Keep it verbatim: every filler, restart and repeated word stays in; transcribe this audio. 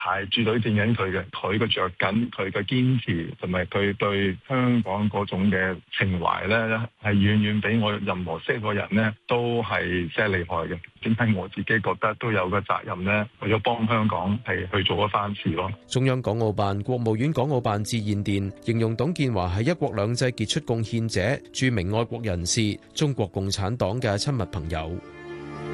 排住隊見緊佢嘅，佢嘅着緊，佢嘅堅持，同埋佢對香港嗰種嘅情懷咧，係遠遠比我任何識個人咧都係即係厲害嘅。點解我自己覺得都有個責任咧，為咗幫香港係去做一番事咯。 中央港澳辦、國務院港澳辦致唁電，形容董建華係一國兩制傑出貢獻者、著名愛國人士、中國共產黨嘅親密朋友。